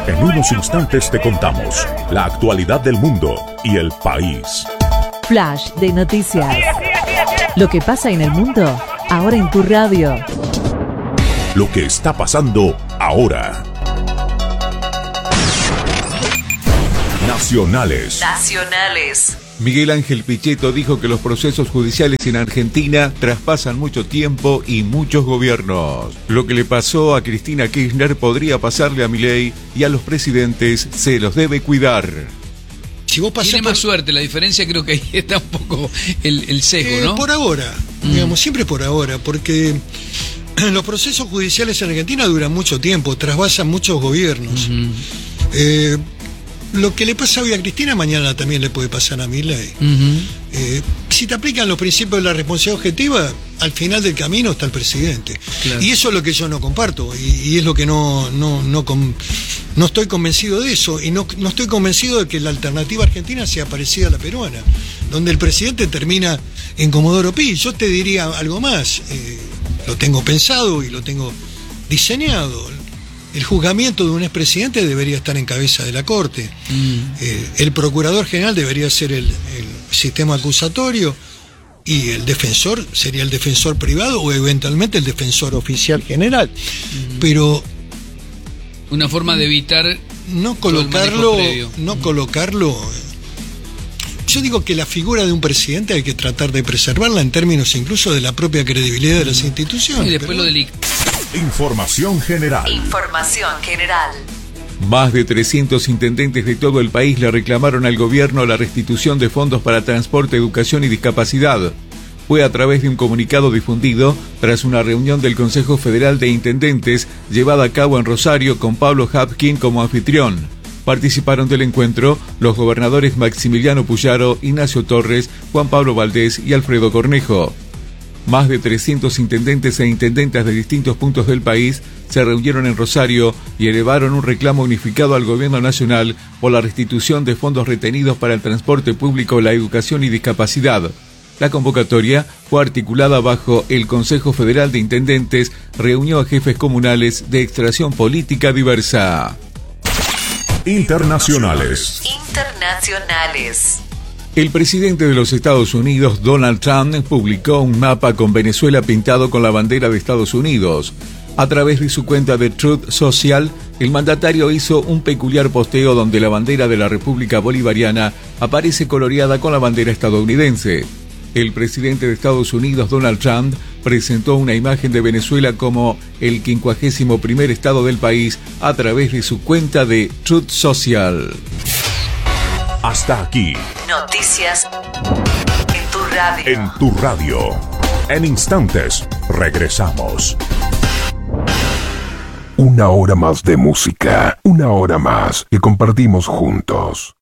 En unos instantes te contamos la actualidad del mundo y el país. Flash de noticias. Lo que pasa en el mundo, ahora en tu radio. Lo que está pasando ahora. Nacionales. Miguel Ángel Pichetto dijo que los procesos judiciales en Argentina traspasan mucho tiempo y muchos gobiernos. Lo que le pasó a Cristina Kirchner podría pasarle a Milei y a los presidentes se los debe cuidar. Si vos pasás tiene más suerte, la diferencia creo que ahí está un poco el sesgo, ¿no? Por ahora, digamos, siempre por ahora, porque los procesos judiciales en Argentina duran mucho tiempo, trasvasan muchos gobiernos. Lo que le pasa hoy a Cristina, mañana también le puede pasar a Milei. Si te aplican los principios de la responsabilidad objetiva, al final del camino está el presidente. Claro. Y eso es lo que yo no comparto, y es lo que no estoy convencido de eso, y no estoy convencido de que la alternativa argentina sea parecida a la peruana, donde el presidente termina en Comodoro Pi. Yo te diría algo más, lo tengo pensado y lo tengo diseñado. El juzgamiento de un expresidente debería estar en cabeza de la Corte. El procurador general debería ser el sistema acusatorio, y el defensor sería el defensor privado o eventualmente el defensor oficial general. Pero una forma de evitar no colocarlo. Yo digo que la figura de un presidente hay que tratar de preservarla en términos incluso de la propia credibilidad de las instituciones. Y después lo del Información general. Más de 300 intendentes de todo el país le reclamaron al gobierno la restitución de fondos para transporte, educación y discapacidad. Fue a través de un comunicado difundido tras una reunión del Consejo Federal de Intendentes llevada a cabo en Rosario con Pablo Hapkin como anfitrión. Participaron del encuentro los gobernadores Maximiliano Puyaro, Ignacio Torres, Juan Pablo Valdés y Alfredo Cornejo. Más de 300 intendentes e intendentas de distintos puntos del país se reunieron en Rosario y elevaron un reclamo unificado al gobierno nacional por la restitución de fondos retenidos para el transporte público, la educación y discapacidad. La convocatoria fue articulada bajo el Consejo Federal de Intendentes, reunió a jefes comunales de extracción política diversa. Internacionales. El presidente de los Estados Unidos, Donald Trump, publicó un mapa con Venezuela pintado con la bandera de Estados Unidos. A través de su cuenta de Truth Social, el mandatario hizo un peculiar posteo donde la bandera de la República Bolivariana aparece coloreada con la bandera estadounidense. El presidente de Estados Unidos, Donald Trump, presentó una imagen de Venezuela como el 51º estado del país a través de su cuenta de Truth Social. Hasta aquí. Noticias en tu radio. En tu radio. En instantes, regresamos. Una hora más de música. Una hora más que compartimos juntos.